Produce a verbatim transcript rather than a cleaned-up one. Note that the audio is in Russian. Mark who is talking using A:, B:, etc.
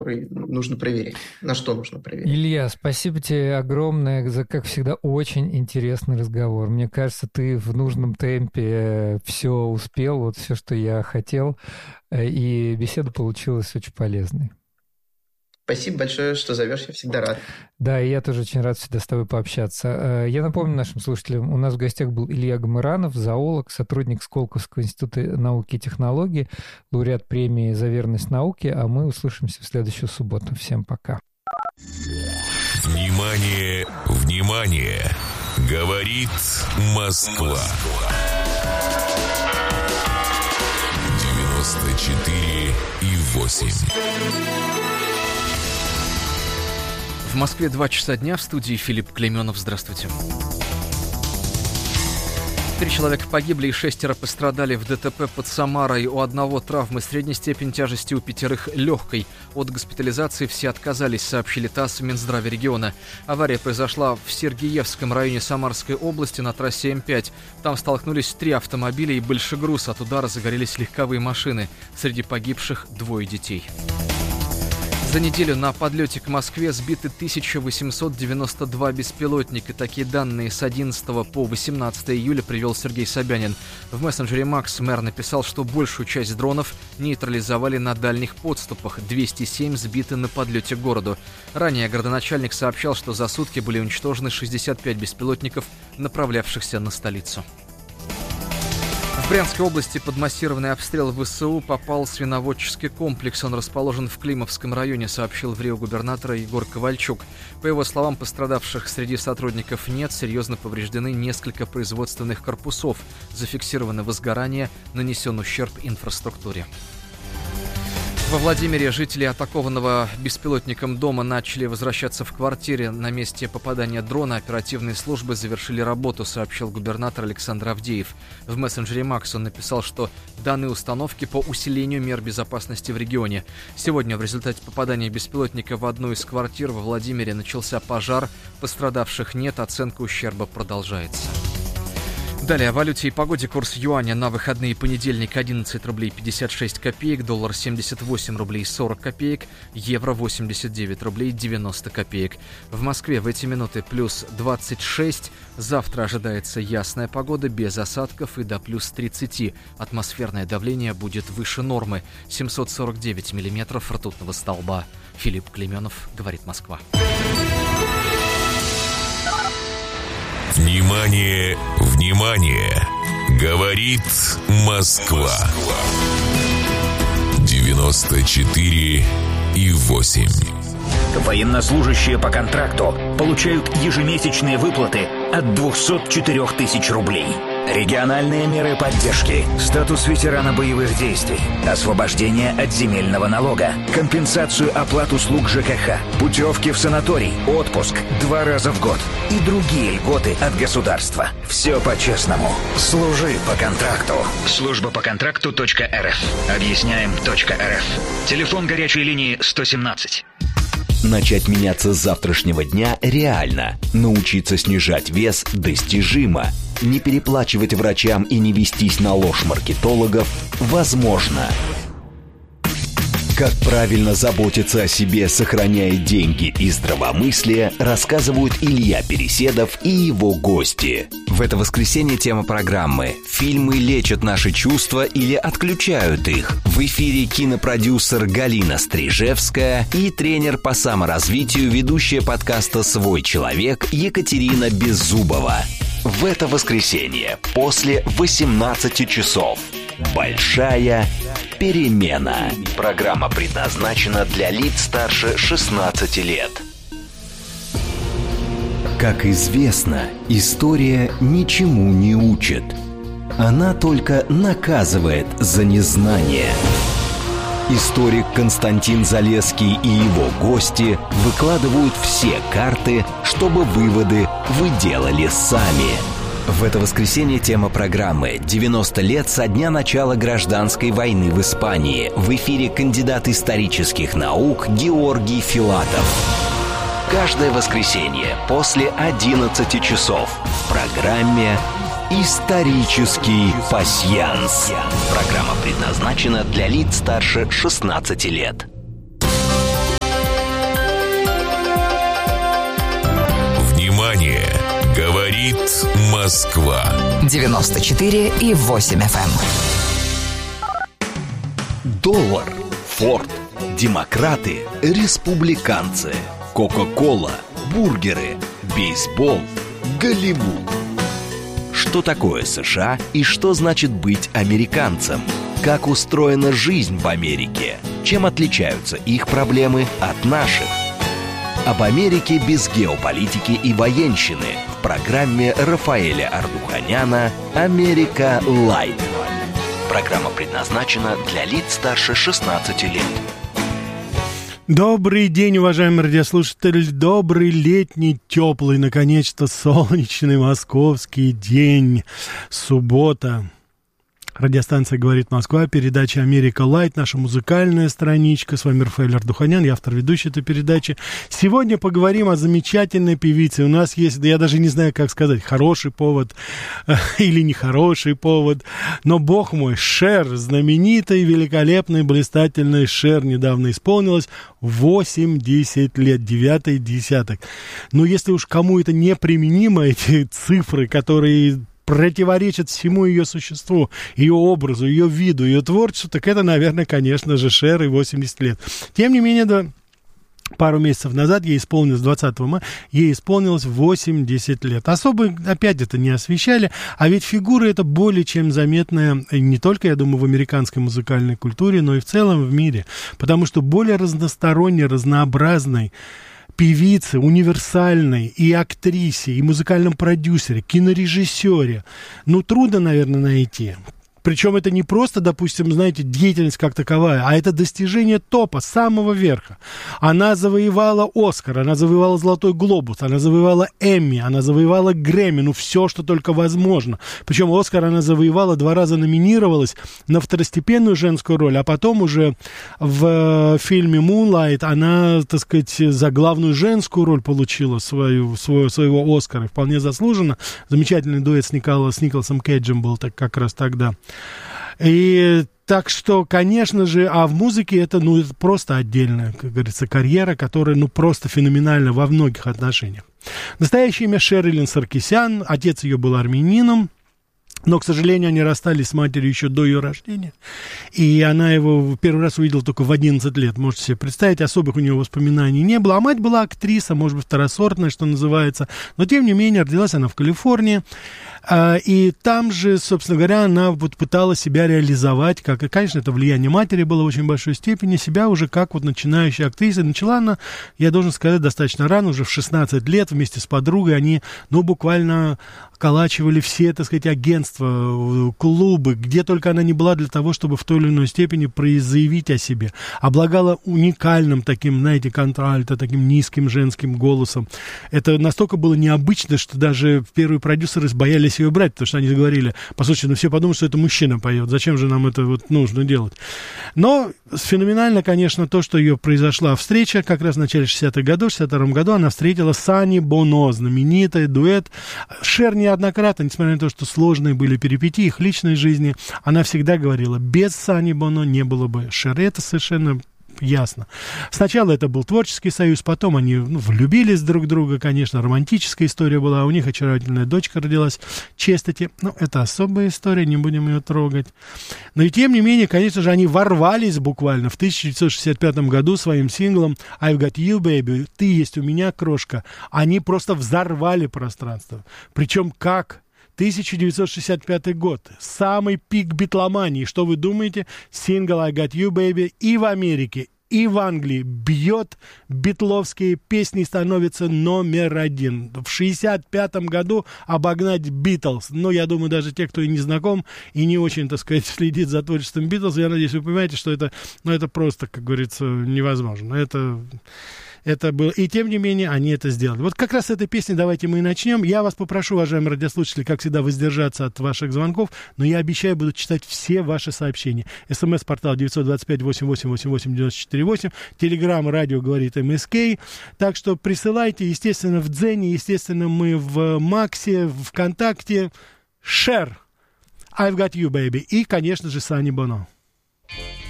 A: который нужно проверять. На что нужно проверять.
B: Илья, спасибо тебе огромное за, как всегда, очень интересный разговор. Мне кажется, ты в нужном темпе все успел, вот все, что я хотел, и беседа получилась очень полезной.
A: Спасибо большое, что зовешь, я всегда рад.
B: Да, и я тоже очень рад всегда с тобой пообщаться. Я напомню нашим слушателям, у нас в гостях был Илья Гамыранов, зоолог, сотрудник Сколковского института науки и технологий, лауреат премии «За верность науке», а мы услышимся в следующую субботу. Всем пока.
C: Внимание, внимание! Говорит Москва. девяносто четыре и восемь.
D: В Москве два часа дня, в студии Филипп Клейменов. Здравствуйте. Три человека погибли и шестеро пострадали в ДТП под Самарой. У одного травмы средней степени тяжести, у пятерых легкой. От госпитализации все отказались, сообщили ТАСС в Минздраве региона. Авария произошла в Сергеевском районе Самарской области на трассе М пять. Там столкнулись три автомобиля и большегруз. От удара загорелись легковые машины. Среди погибших двое детей. За неделю на подлете к Москве сбиты тысяча восемьсот девяносто два беспилотника. Такие данные с одиннадцатого по восемнадцатое июля привел Сергей Собянин. В мессенджере Макс мэр написал, что большую часть дронов нейтрализовали на дальних подступах. двести семь сбиты на подлете к городу. Ранее городоначальник сообщал, что за сутки были уничтожены шестьдесят пять беспилотников, направлявшихся на столицу. В Брянской области под массированный обстрел ВСУ попал свиноводческий комплекс. Он расположен в Климовском районе, сообщил в Рио губернатор Егор Ковальчук. По его словам, пострадавших среди сотрудников нет, серьезно повреждены несколько производственных корпусов. Зафиксировано возгорание, нанесен ущерб инфраструктуре. Во Владимире жители атакованного беспилотником дома начали возвращаться в квартиры. На месте попадания дрона оперативные службы завершили работу, сообщил губернатор Александр Авдеев. В мессенджере Макс он написал, что данные установки по усилению мер безопасности в регионе. Сегодня в результате попадания беспилотника в одну из квартир во Владимире начался пожар. Пострадавших нет, оценка ущерба продолжается. Далее о валюте и погоде. Курс юаня на выходные: понедельник одиннадцать рублей пятьдесят шесть копеек, доллар семьдесят восемь рублей сорок копеек, евро восемьдесят девять рублей девяносто копеек. В Москве в эти минуты плюс двадцать шесть. Завтра ожидается ясная погода без осадков и до плюс тридцати. Атмосферное давление будет выше нормы. семьсот сорок девять миллиметров ртутного столба. Филипп Клейменов, говорит Москва.
C: Внимание, внимание! Говорит Москва. девяносто четыре и восемь.
E: Военнослужащие по контракту получают ежемесячные выплаты от двухсот четырёх тысяч рублей. Региональные меры поддержки, статус ветерана боевых действий, освобождение от земельного налога, компенсацию оплат услуг ЖКХ, путевки в санаторий, отпуск два раза в год и другие льготы от государства. Все по-честному. Служи по контракту. Служба по контракту .рф. Объясняем .рф. Телефон горячей линии сто семнадцать.
F: Начать меняться с завтрашнего дня реально. Научиться снижать вес достижимо. Не переплачивать врачам и не вестись на ложь маркетологов возможно. Как правильно заботиться о себе, сохраняя деньги и здравомыслие, рассказывают Илья Переседов и его гости. В это воскресенье тема программы «Фильмы лечат наши чувства или отключают их». В эфире кинопродюсер Галина Стрижевская и тренер по саморазвитию, ведущая подкаста «Свой человек» Екатерина Беззубова. В это воскресенье после восемнадцати часов. Большая перемена. Программа предназначена для лиц старше шестнадцати лет. Как известно, история ничему не учит. Она только наказывает за незнание. Историк Константин Залесский и его гости выкладывают все карты, чтобы выводы вы делали сами. В это воскресенье тема программы «девяносто лет со дня начала гражданской войны в Испании». В эфире кандидат исторических наук Георгий Филатов. Каждое воскресенье после одиннадцати часов в программе «Исторический пасьянс». Программа предназначена для лиц старше шестнадцати лет.
C: Говорит Москва.
G: девяносто четыре и восемь эф эм.
F: Доллар, Форд, демократы, республиканцы, Кока-кола, бургеры, бейсбол, Голливуд. Что такое США и что значит быть американцем? Как устроена жизнь в Америке? Чем отличаются их проблемы от наших? Об Америке без геополитики и военщины в программе Рафаэля Ардуханяна «Америка Лайт». Программа предназначена для лиц старше шестнадцати лет.
H: Добрый день, уважаемые радиослушатели. Добрый летний, теплый, наконец-то солнечный московский день. Суббота. Радиостанция «Говорит Москва», передача «Америка Лайт», наша музыкальная страничка. С вами Рафаэль Ардуханян, я автор ведущей этой передачи. Сегодня поговорим о замечательной певице. У нас есть, я даже не знаю, как сказать, хороший повод или нехороший повод. Но, бог мой, Шер, знаменитый, великолепный, блистательный Шер, недавно исполнилось восемьдесят лет, девятый десяток. Но если уж кому это неприменимо, эти цифры, которые противоречит всему ее существу, ее образу, ее виду, ее творчеству, так это, наверное, конечно же, Шер и восемьдесят лет. Тем не менее, да, пару месяцев назад, ей исполнилось двадцатого мая, ей исполнилось восемьдесят лет. Особо, опять это не освещали, а ведь фигура эта более чем заметная не только, я думаю, в американской музыкальной культуре, но и в целом в мире, потому что более разносторонней, разнообразной певице, универсальной, и актрисе, и музыкальном продюсере, кинорежиссере, ну, трудно, наверное, найти. Причем это не просто, допустим, знаете, деятельность как таковая, а это достижение топа, самого верха. Она завоевала Оскар, она завоевала Золотой глобус, она завоевала Эмми, она завоевала Грэмми, ну все, что только возможно. Причем Оскар она завоевала, два раза номинировалась на второстепенную женскую роль, а потом уже в фильме «Moonlight» она, так сказать, за главную женскую роль получила свою, свою, своего Оскара, вполне заслуженно. Замечательный дуэт с, Никол, с Николасом Кейджем был так, как раз тогда. И так что, конечно же, а в музыке это, ну, это просто отдельная, как говорится, карьера, которая, ну, просто феноменальна во многих отношениях. Настоящее имя Шерилин Саркисян, отец ее был армянином, но, к сожалению, они расстались с матерью еще до ее рождения, и она его первый раз увидела только в одиннадцать лет, можете себе представить, особых у нее воспоминаний не было, а мать была актриса, может быть, второсортная, что называется, но, тем не менее, родилась она в Калифорнии, и там же, собственно говоря, она вот пыталась себя реализовать, как, и, конечно, это влияние матери было в очень большой степени, себя уже как вот начинающая актриса. Начала она, я должен сказать, достаточно рано, уже в шестнадцать лет, вместе с подругой, они, ну, буквально околачивали все, так сказать, агентства, клубы, где только она не была для того, чтобы в той или иной степени заявить о себе. Облагала уникальным таким, знаете, контральто, таким низким женским голосом. Это настолько было необычно, что даже первые продюсеры боялись ее брать, потому что они говорили, послушайте, ну все подумают, что это мужчина поет, зачем же нам это вот нужно делать? Но феноменально, конечно, то, что ее произошла встреча, как раз в начале шестидесятых годов, в шестьдесят втором году она встретила Санни Боно, знаменитый дуэт. Шер неоднократно, несмотря на то, что сложные были перипетии их личной жизни, она всегда говорила, без Санни Боно не было бы Шер. Это совершенно ясно. Сначала это был творческий союз, потом они, ну, влюбились друг в друга, конечно, романтическая история была, у них очаровательная дочка родилась, Честити, ну, это особая история, не будем ее трогать. Но и тем не менее, конечно же, они ворвались буквально в тысяча девятьсот шестьдесят пятом году своим синглом «I've got you, baby», «Ты есть у меня, крошка», они просто взорвали пространство. Причем как? тысяча девятьсот шестьдесят пятый год, самый пик битломании. Что вы думаете? Сингл «I got you, baby» и в Америке, и в Англии бьет битловские песни, становится номер один. В шестьдесят пятом году обогнать Битлз. Ну, я думаю, даже те, кто и не знаком, и не очень, так сказать, следит за творчеством Битлз, я надеюсь, вы понимаете, что это, ну, это просто, как говорится, невозможно. Это... Это было. И тем не менее, они это сделали. Вот как раз с этой песни давайте мы и начнем. Я вас попрошу, уважаемые радиослушатели, как всегда, воздержаться от ваших звонков, но я обещаю, буду читать все ваши сообщения. СМС-портал девять два пять восемь восемь восемь восемь девять четыре восемь. Телеграм, радио говорит МСК. Так что присылайте, естественно, в Дзене, естественно, мы в Максе, в ВКонтакте. Шер, I've got you, baby. И, конечно же, Санни Боно.